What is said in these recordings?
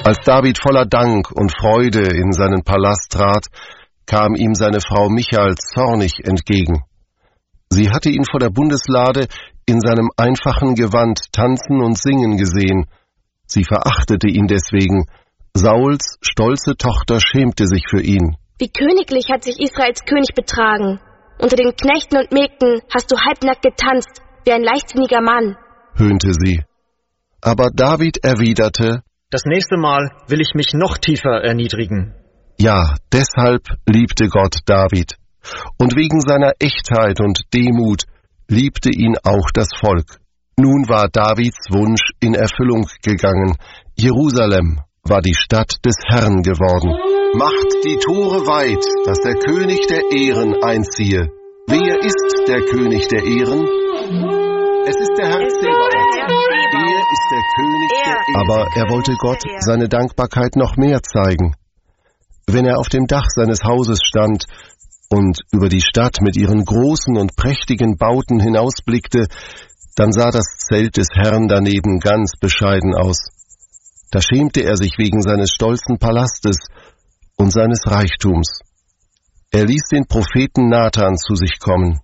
Als David voller Dank und Freude in seinen Palast trat, kam ihm seine Frau Michal zornig entgegen. Sie hatte ihn vor der Bundeslade in seinem einfachen Gewand tanzen und singen gesehen. Sie verachtete ihn deswegen. Sauls stolze Tochter schämte sich für ihn. Wie königlich hat sich Israels König betragen. Unter den Knechten und Mägden hast du halbnackt getanzt, wie ein leichtsinniger Mann, höhnte sie. Aber David erwiderte: Das nächste Mal will ich mich noch tiefer erniedrigen. Ja, deshalb liebte Gott David. Und wegen seiner Echtheit und Demut liebte ihn auch das Volk. Nun war Davids Wunsch in Erfüllung gegangen. Jerusalem war die Stadt des Herrn geworden. Macht die Tore weit, dass der König der Ehren einziehe. Wer ist der König der Ehren? Es ist der Herr Zebaoth. Er ist der König der Ehren. Aber er wollte Gott seine Dankbarkeit noch mehr zeigen. Wenn er auf dem Dach seines Hauses stand und über die Stadt mit ihren großen und prächtigen Bauten hinausblickte, dann sah das Zelt des Herrn daneben ganz bescheiden aus. Da schämte er sich wegen seines stolzen Palastes und seines Reichtums. Er ließ den Propheten Nathan zu sich kommen.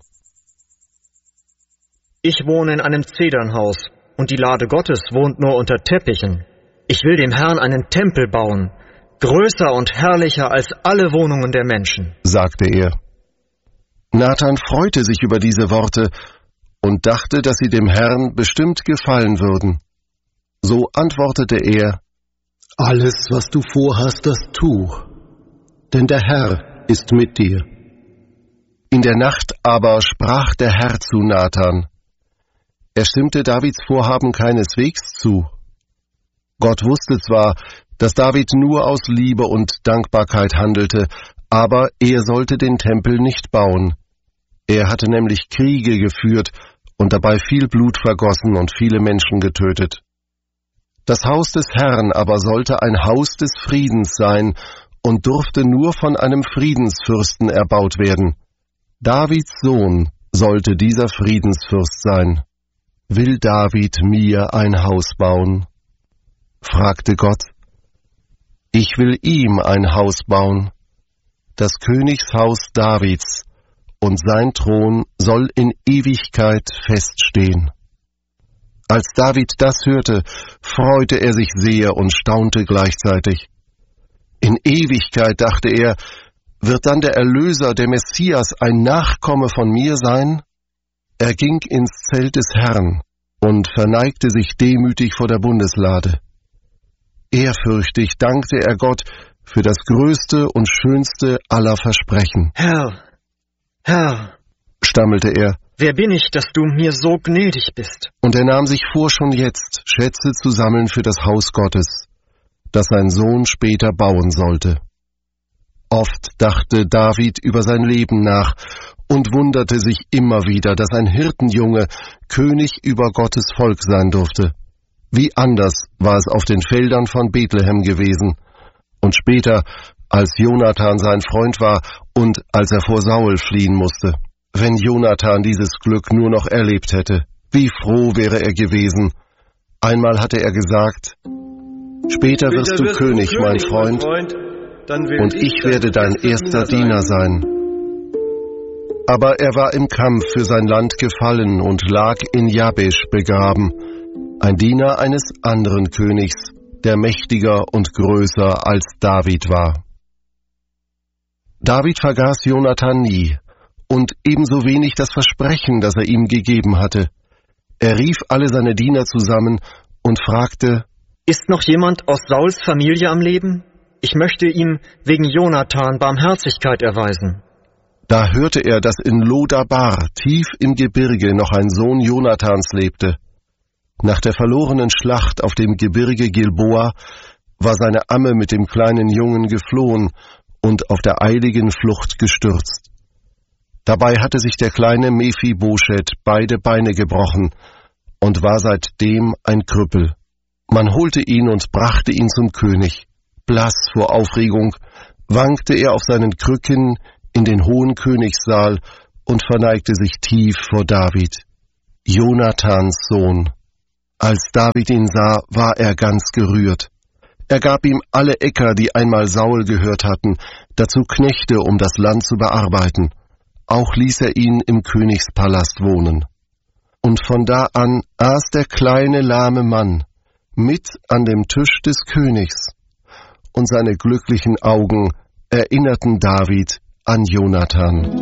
Ich wohne in einem Zedernhaus, und die Lade Gottes wohnt nur unter Teppichen. Ich will dem Herrn einen Tempel bauen, größer und herrlicher als alle Wohnungen der Menschen, sagte er. Nathan freute sich über diese Worte und dachte, dass sie dem Herrn bestimmt gefallen würden. So antwortete er: Alles, was du vorhast, das tu, denn der Herr ist mit dir. In der Nacht aber sprach der Herr zu Nathan. Er stimmte Davids Vorhaben keineswegs zu. Gott wusste zwar, dass David nur aus Liebe und Dankbarkeit handelte, aber er sollte den Tempel nicht bauen. Er hatte nämlich Kriege geführt und dabei viel Blut vergossen und viele Menschen getötet. Das Haus des Herrn aber sollte ein Haus des Friedens sein und durfte nur von einem Friedensfürsten erbaut werden. Davids Sohn sollte dieser Friedensfürst sein. Will David mir ein Haus bauen? Fragte Gott. Ich will ihm ein Haus bauen, das Königshaus Davids, und sein Thron soll in Ewigkeit feststehen. Als David das hörte, freute er sich sehr und staunte gleichzeitig. In Ewigkeit, dachte er, wird dann der Erlöser, der Messias, ein Nachkomme von mir sein? Er ging ins Zelt des Herrn und verneigte sich demütig vor der Bundeslade. Ehrfürchtig dankte er Gott für das größte und schönste aller Versprechen. Herr, stammelte er, wer bin ich, dass du mir so gnädig bist? Und er nahm sich vor, schon jetzt Schätze zu sammeln für das Haus Gottes, das sein Sohn später bauen sollte. Oft dachte David über sein Leben nach und wunderte sich immer wieder, dass ein Hirtenjunge König über Gottes Volk sein durfte. Wie anders war es auf den Feldern von Bethlehem gewesen und später, als Jonathan sein Freund war und als er vor Saul fliehen musste. Wenn Jonathan dieses Glück nur noch erlebt hätte, wie froh wäre er gewesen. Einmal hatte er gesagt: Später wirst du König, mein Freund, und ich werde dein erster Diener sein. Aber er war im Kampf für sein Land gefallen und lag in Jabesh begraben, ein Diener eines anderen Königs, der mächtiger und größer als David war. David vergaß Jonathan nie und ebenso wenig das Versprechen, das er ihm gegeben hatte. Er rief alle seine Diener zusammen und fragte: Ist noch jemand aus Sauls Familie am Leben? Ich möchte ihm wegen Jonathan Barmherzigkeit erweisen. Da hörte er, dass in Lodabar, tief im Gebirge, noch ein Sohn Jonathans lebte. Nach der verlorenen Schlacht auf dem Gebirge Gilboa war seine Amme mit dem kleinen Jungen geflohen und auf der eiligen Flucht gestürzt. Dabei hatte sich der kleine Mephibosheth beide Beine gebrochen und war seitdem ein Krüppel. Man holte ihn und brachte ihn zum König. Blass vor Aufregung wankte er auf seinen Krücken in den hohen Königssaal und verneigte sich tief vor David, Jonathans Sohn. Als David ihn sah, war er ganz gerührt. Er gab ihm alle Äcker, die einmal Saul gehört hatten, dazu Knechte, um das Land zu bearbeiten. Auch ließ er ihn im Königspalast wohnen. Und von da an aß der kleine lahme Mann mit an dem Tisch des Königs, und seine glücklichen Augen erinnerten David an Jonathan.